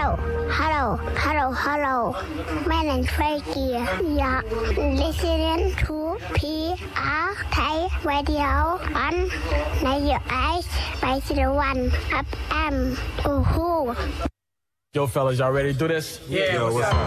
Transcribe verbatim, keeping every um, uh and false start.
Hello, hello, hello, hello. My name is Frankie. You're listening to P R Thai Radio on ninety-eight point one F M. Ooh. Yo, fellas, y'all ready to do this? Yeah, Yo, what's what's up? up?